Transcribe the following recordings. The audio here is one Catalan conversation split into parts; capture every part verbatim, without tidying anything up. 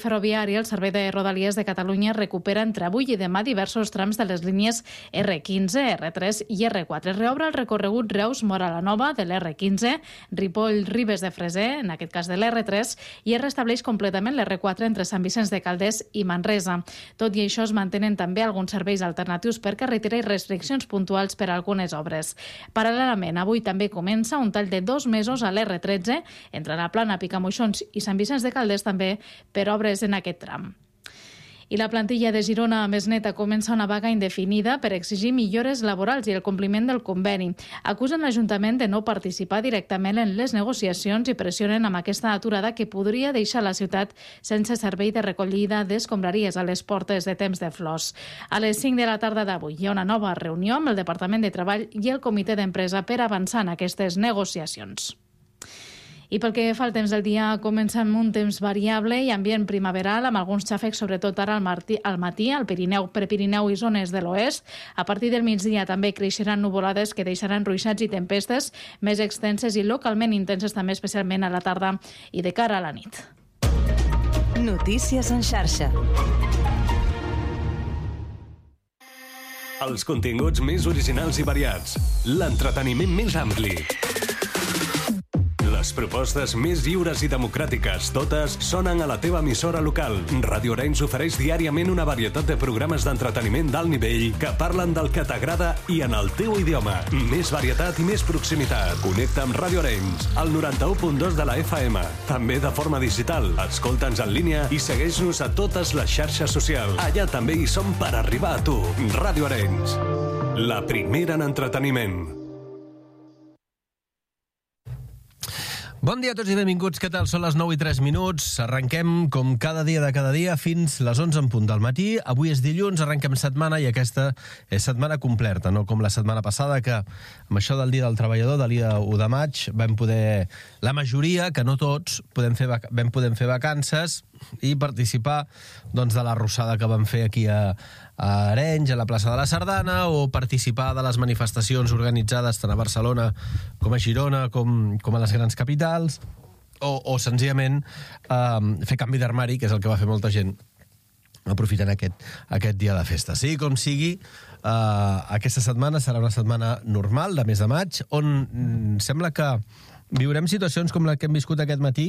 ferroviari, el Servei de Rodalies de Catalunya recupera entre avui i demà diversos trams de les línies erre quinze, erre tres i erre quatre. Es reobre el recorregut Reus-Móra la Nova de l'erre quinze, Ripoll-Ribes de Freser, en aquest cas de l'erre tres, i es restableix completament l'erre quatre entre Sant Vicenç de Calders i Manresa. Tot i això, es mantenen també alguns serveis alternatius per carretera i restriccions puntuals per a algunes obres. Paral·lelament, avui també comença un tall de dos mesos a l'erre tretze, entre la Plana, Picamoixons i Sant Vicenç de Calders també per obres en aquest tram. I la plantilla de Girona Més Neta comença una vaga indefinida per exigir millores laborals i el compliment del conveni. Acusen l'Ajuntament de no participar directament en les negociacions i pressionen amb aquesta aturada que podria deixar la ciutat sense servei de recollida d'escombraries a les portes de Temps de Flors. A les cinc de la tarda d'avui hi ha una nova reunió amb el Departament de Treball i el Comitè d'Empresa per avançar en aquestes negociacions. I pel que fa al temps del dia, comença amb un temps variable i ambient primaveral, amb alguns xàfecs, sobretot ara al, martí, al matí, al Pirineu, Prepirineu i zones de l'oest. A partir del migdia també creixeran nuvolades que deixaran ruixats i tempestes més extenses i localment intenses també, especialment a la tarda i de cara a la nit. Notícies en xarxa. Els continguts més originals i variats. L'entreteniment més ampli. Les propostes més lliures i democràtiques, totes sonen a la teva emissora local. Ràdio Arenys ofereix diàriament una varietat de programes d'entreteniment d'alt nivell que parlen del que t'agrada i en el teu idioma. Més varietat i més proximitat. Connecta amb Ràdio Arenys, al noranta-u punt dos de la efa ema. També de forma digital. Escolta'ns en línia i segueix-nos a totes les xarxes socials. Allà també hi som per arribar a tu. Ràdio Arenys, la primera en entreteniment. Bon dia a tots i benvinguts. Què tal? Són les nou i tres minuts. Arrenquem com cada dia de cada dia fins les onze en punt del matí. Avui és dilluns, arrenquem setmana i aquesta és setmana completa, no com la setmana passada que amb això del Dia del Treballador, del dia u de maig, vam poder, la majoria, que no tots, podem fer, vam poder fer vacances i participar doncs, de la rossada que vam fer aquí a, a Arenys, a la plaça de la Sardana, o participar de les manifestacions organitzades tant a Barcelona com a Girona, com, com a les grans capitals, o, o senzillament eh, fer canvi d'armari, que és el que va fer molta gent aprofitant aquest, aquest dia de festa. Sigui com sigui, eh, aquesta setmana serà una setmana normal, de mes de maig, on mm, sembla que viurem situacions com la que hem viscut aquest matí,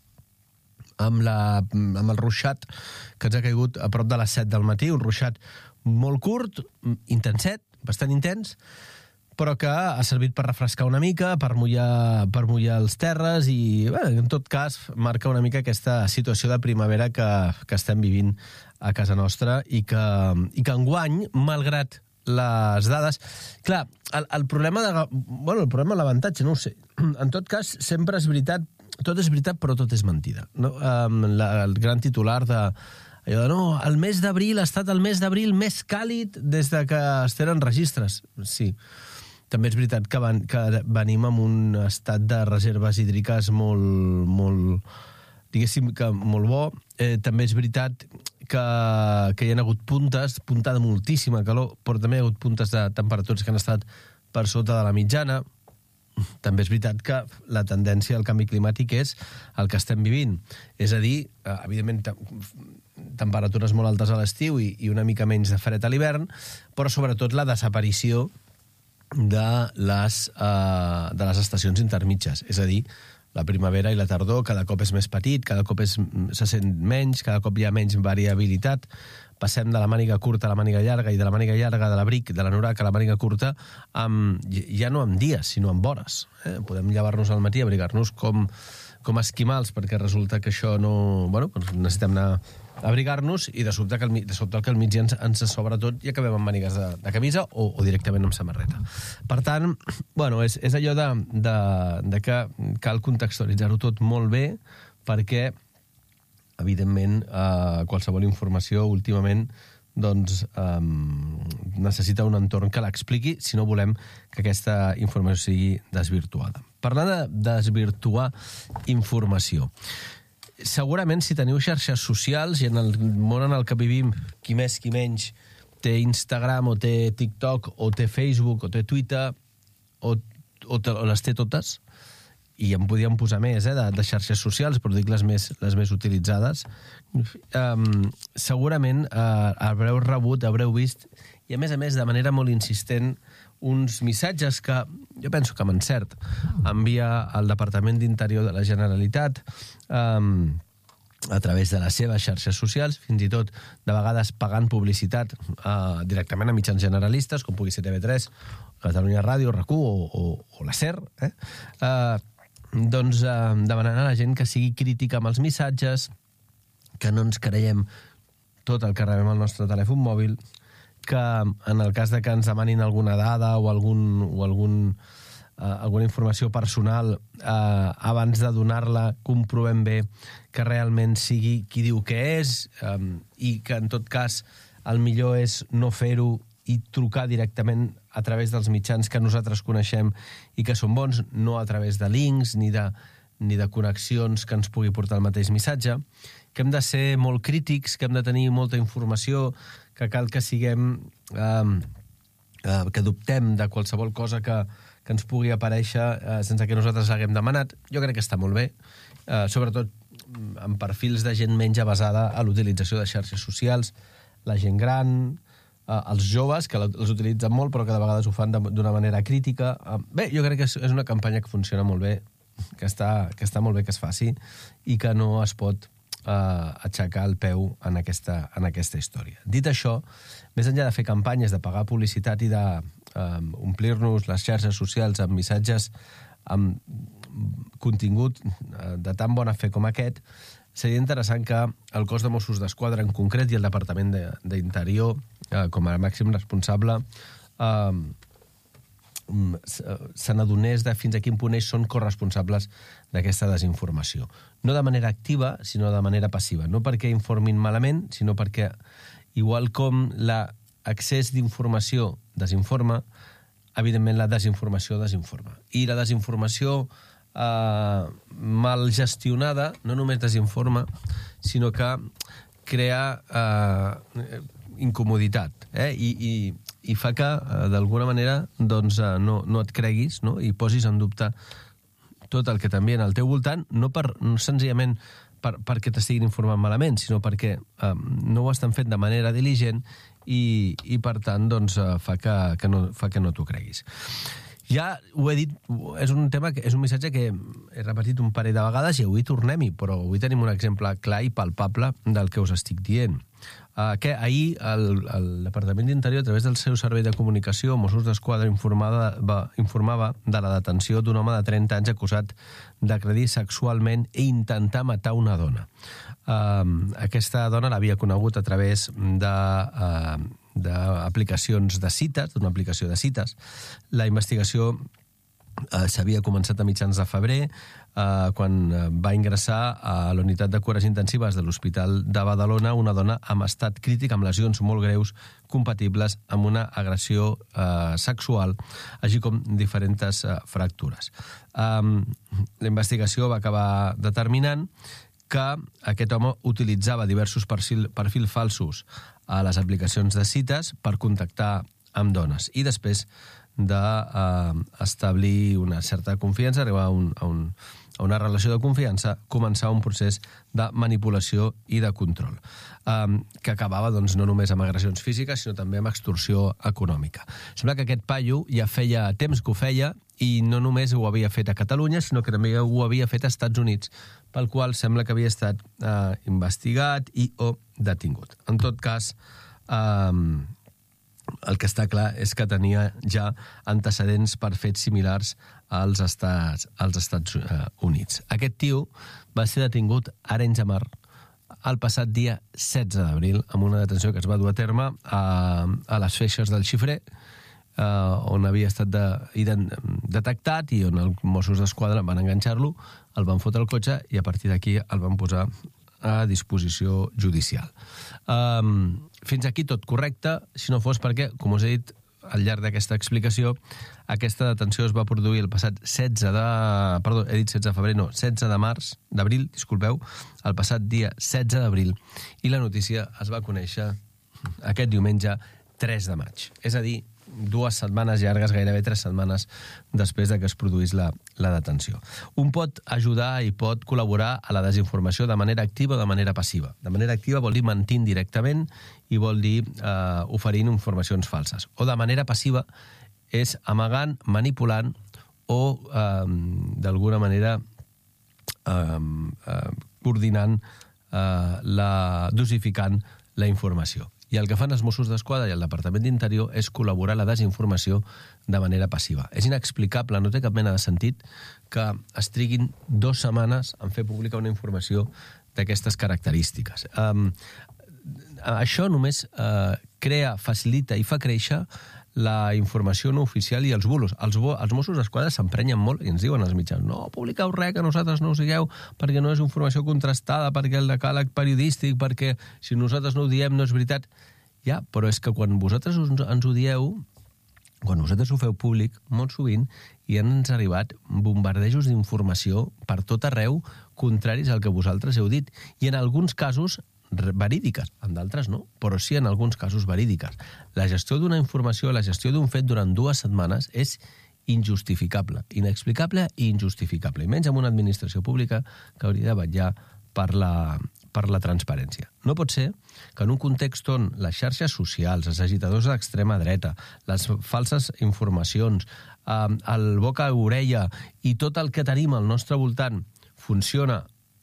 amb, la, amb el ruixat que ens ha caigut a prop de les set del matí, un ruixat molt curt, intenset, bastant intens, però que ha servit per refrescar una mica, per mullar, per mullar els terres i, bé, en tot cas, marca una mica aquesta situació de primavera que, que estem vivint a casa nostra i que, i que enguany, malgrat les dades... Clar, el, el problema de... Bueno, el problema, l'avantatge, no ho sé. En tot cas, sempre és veritat, tot és veritat, però tot és mentida. No? Um, la, el gran titular de... Allò de, no, el mes d'abril ha estat el mes d'abril més càlid des de que es tenen registres. Sí. També és veritat que, van, que venim amb un estat de reserves hídriques molt, molt, diguéssim que molt bo. Eh, també és veritat que, que hi ha hagut puntes, punta de moltíssima calor, però també hi ha hagut puntes de temperatures que han estat per sota de la mitjana. També és veritat que la tendència al canvi climàtic és el que estem vivint. És a dir, evidentment, temperatures molt altes a l'estiu i, i una mica menys de fred a l'hivern, però sobretot la desaparició de les, uh, de les estacions intermitges. És a dir, la primavera i la tardor cada cop és més petit, cada cop és, se sent menys, cada cop hi ha menys variabilitat. Passem de la màniga curta a la màniga llarga i de la màniga llarga de l'abric, de l'anorac a la màniga curta, amb, ja no amb dies, sinó amb hores. Eh? Podem llevar-nos al matí, abrigar-nos com, com esquimals, perquè resulta que això no... Bueno, necessitem anar a abrigar-nos i de sobte que el, de sobte que al migdia ens, ens sobra tot i acabem amb mànigues de, de camisa o, o directament amb samarreta. Per tant, bueno, és, és allò de, de, de que cal contextualitzar-ho tot molt bé perquè evidentment, eh, qualsevol informació últimament doncs, eh, necessita un entorn que l'expliqui si no volem que aquesta informació sigui desvirtuada. Parlant de desvirtuar informació, segurament si teniu xarxes socials i en el món en el que vivim, qui més, qui menys, té Instagram o té TikTok o té Facebook o té Twitter o, o, te, o les té totes, i en podíem posar més, eh, de, de xarxes socials, però dic les més, les més utilitzades, um, segurament uh, haureu rebut, haureu vist, i a més a més de manera molt insistent, uns missatges que jo penso que amb encert envia el Departament d'Interior de la Generalitat um, a través de les seves xarxes socials, fins i tot de vegades pagant publicitat uh, directament a mitjans generalistes, com pugui ser T V tres, Catalunya Ràdio, RAC u o, o, o la SER, eh? uh, doncs uh, demanant a la gent que sigui crítica amb els missatges, que no ens creiem tot el que rebem al nostre telèfon mòbil, que en el cas de que ens demanin alguna dada o, algun, o algun, uh, alguna informació personal, uh, abans de donar-la comprovem bé que realment sigui qui diu que és, um, i que en tot cas el millor és no fer-ho i trucar directament a través dels mitjans que nosaltres coneixem i que són bons, no a través de links ni de, ni de connexions que ens pugui portar el mateix missatge, que hem de ser molt crítics, que hem de tenir molta informació, que cal que siguem, eh, eh, que dubtem de qualsevol cosa que, que ens pugui aparèixer eh, sense que nosaltres l'haguem demanat. Jo crec que està molt bé, eh, sobretot en perfils de gent menys avasada a l'utilització de xarxes socials, la gent gran, eh, els joves, que els utilitzen molt però que de vegades ho fan d'una manera crítica. Eh, bé, jo crec que és una campanya que funciona molt bé, que està, que està molt bé que es faci i que no es pot Uh, aixecar el peu en aquesta, en aquesta història. Dit això, més enllà de fer campanyes, de pagar publicitat i d'omplir-nos um, les xarxes socials amb missatges amb contingut uh, de tan bona fe com aquest, seria interessant que el cos de Mossos d'Esquadra en concret i el Departament d'Interior, uh, com a màxim responsable, uh, se n'adonés de fins a quin punt ells són corresponsables d'aquesta desinformació. No de manera activa, sinó de manera passiva. No perquè informin malament, sinó perquè, igual com l'accés d'informació desinforma, evidentment la desinformació desinforma. I la desinformació eh, mal gestionada no només desinforma, sinó que crea eh, incomoditat, eh? I, i i fa que, d'alguna manera, doncs, no, no et creguis, no? I posis en dubte tot el que t'envien al teu voltant, no, per, no senzillament per, perquè t'estiguin informant malament, sinó perquè eh, no ho estan fent de manera diligent i, i per tant, doncs, fa que, que no, fa que no t'ho creguis. Ja ho he dit, és un tema, és un missatge que he repetit un parell de vegades i avui tornem-hi, però avui tenim un exemple clar i palpable del que us estic dient. Uh, que ahir el, el Departament d'Interior, a través del seu servei de comunicació, Mossos d'Esquadra informava, va, informava de la detenció d'un home de trenta anys acusat d'agredir sexualment i intentar matar una dona. Uh, aquesta dona l'havia conegut a través de... Uh, d'aplicacions de cites, d'una aplicació de cites. La investigació eh, s'havia començat a mitjans de febrer, eh, quan va ingressar a la unitat de cures intensives de l'Hospital de Badalona una dona amb estat crític, amb lesions molt greus, compatibles amb una agressió eh, sexual, així com diferents eh, fractures. Um, la investigació va acabar determinant que aquest home utilitzava diversos perfils perfil falsos a les aplicacions de cites per contactar amb dones i després d'establir eh, una certa confiança, arribar a, un, a, un, a una relació de confiança, començar un procés de manipulació i de control, eh, que acabava doncs, no només amb agressions físiques, sinó també amb extorsió econòmica. Sembla que aquest paio ja feia temps que ho feia i no només ho havia fet a Catalunya, sinó que també ho havia fet als Estats Units, pel qual sembla que havia estat eh, investigat i o detingut. En tot cas, eh, el que està clar és que tenia ja antecedents per fets similars als Estats, als Estats Units. Aquest tio va ser detingut a Arenys de Mar el passat dia setze d'abril, amb una detenció que es va dur a terme a, a les Feixes del Xifrer, Uh, on havia estat de, detectat i on els Mossos d'Esquadra van enganxar-lo, el van fotre al cotxe i a partir d'aquí el van posar a disposició judicial. Um, fins aquí tot correcte, si no fos perquè, com us he dit al llarg d'aquesta explicació, aquesta detenció es va produir el passat setze de... Perdó, he dit setze de febrer, no, setze de març, d'abril, disculpeu, el passat dia setze d'abril, i la notícia es va conèixer aquest diumenge tres de maig. És a dir, dues setmanes llargues, gairebé tres setmanes després de que es produís la, la detenció. Un pot ajudar i pot col·laborar a la desinformació de manera activa o de manera passiva. De manera activa vol dir mentint directament i vol dir eh, oferint informacions falses. O de manera passiva és amagant, manipulant o eh, d'alguna manera eh, eh, coordinant, eh, la, dosificant la informació. I el que fan els Mossos d'Esquadra i el Departament d'Interior és col·laborar a la desinformació de manera passiva. És inexplicable, no té cap mena de sentit que es triguin dues setmanes en fer pública una informació d'aquestes característiques. Um, això només uh, crea, facilita i fa créixer la informació no oficial i els bulos. Els, els Mossos d'Esquadra s'emprenyen molt i ens diuen als mitjans, no publiqueu res, que nosaltres no ho sigueu, perquè no és informació contrastada, perquè el decàleg periodístic, perquè si nosaltres no ho diem no és veritat. Ja, però és que quan vosaltres us, ens ho dieu, quan vosaltres ho feu públic, molt sovint hi han ens arribat bombardejos d'informació per tot arreu contraris al que vosaltres heu dit. I en alguns casos verídiques, en d'altres no, però sí en alguns casos verídiques. La gestió d'una informació, la gestió d'un fet durant dues setmanes és injustificable, inexplicable i injustificable, i menys en una administració pública que hauria de vetllar per la, per la transparència. No pot ser que en un context on les xarxes socials, els agitadors d'extrema dreta, les falses informacions, eh, el boca a orella i tot el que tenim al nostre voltant funciona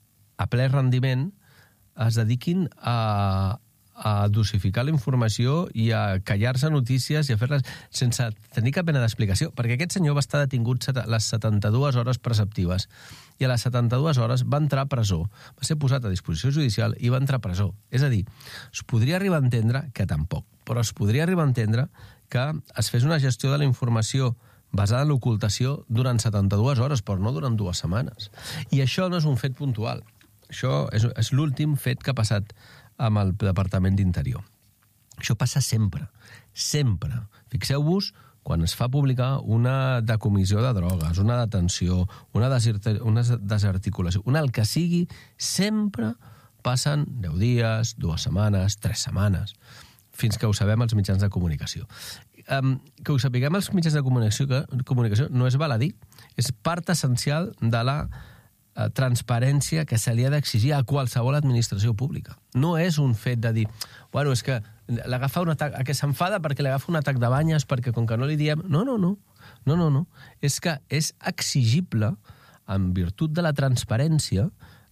a ple rendiment, es dediquin a, a dosificar la informació i a callar-se notícies i a fer-les sense tenir cap mena d'explicació, perquè aquest senyor va estar detingut les setanta-dues hores preceptives i a les setanta-dues hores va entrar a presó, va ser posat a disposició judicial i va entrar a presó. És a dir, es podria arribar a entendre, que tampoc, però es podria arribar a entendre que es fes una gestió de la informació basada en l'ocultació durant setanta-dues hores, però no durant dues setmanes. I això no és un fet puntual. Això és, és l'últim fet que ha passat amb el Departament d'Interior. Això passa sempre, sempre. Fixeu-vos quan es fa publicar una decomissió de drogues, una detenció, una, una desarticulació, una el que sigui, sempre passen deu dies, dues setmanes, tres setmanes, fins que ho sabem els mitjans de comunicació. Um, que ho sapiguem els mitjans de comunicació, que, comunicació no és baladí, és part essencial de la transparència que se li ha d'exigir a qualsevol administració pública. No és un fet de dir, bueno, és que l'agafa un atac, que s'enfada perquè l'agafa un atac de banyes, perquè com que no li diem... No, no, no. No, no, no. És que és exigible, en virtut de la transparència,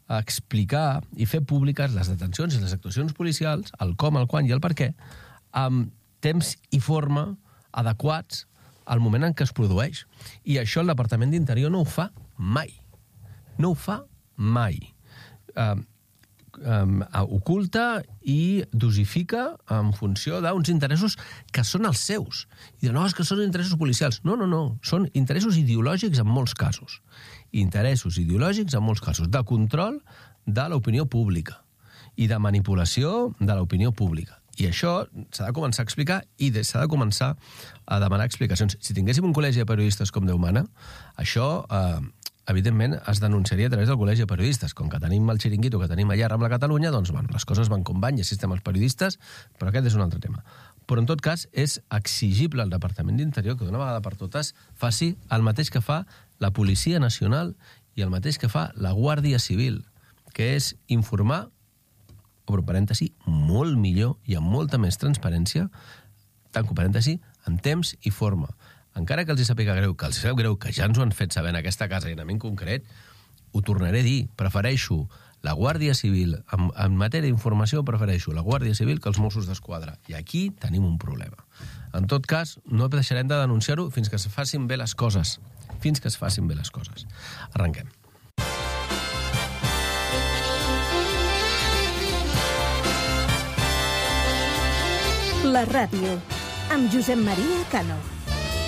explicar i fer públiques les detencions i les actuacions policials, el com, el quan i el per què, amb temps i forma adequats al moment en què es produeix. I això el Departament d'Interior no ho fa mai. No ho fa mai. Uh, um, oculta i dosifica en funció d'uns interessos que són els seus. I diuen, no, és que són interessos policials. No, no, no. Són interessos ideològics en molts casos. Interessos ideològics en molts casos. De control de l'opinió pública i de manipulació de l'opinió pública. I això s'ha de començar a explicar i s'ha de començar a demanar explicacions. Si tinguéssim un col·legi de periodistes com Déu mana, això... Eh, evidentment, es denunciaria a través del Col·legi de Periodistes. Com que tenim el xiringuito que tenim allà amb la Catalunya, doncs, bueno, les coses van com van, i assistem als periodistes, però aquest és un altre tema. Però, en tot cas, és exigible al Departament d'Interior que d'una vegada per totes faci el mateix que fa la Policia Nacional i el mateix que fa la Guàrdia Civil, que és informar, obro parèntesi, molt millor i amb molta més transparència, tanco parèntesi, en temps i forma. Encara que els hi sàpiga greu, que els hi sap greu, que ja ens ho han fet saber en aquesta casa i en mi en concret, ho tornaré a dir, prefereixo la Guàrdia Civil, en, en matèria d'informació prefereixo la Guàrdia Civil que els Mossos d'Esquadra. I aquí tenim un problema. En tot cas, no deixarem de denunciar-ho fins que es facin bé les coses. Fins que es facin bé les coses. Arrenquem. La ràdio, amb Josep Maria Cano.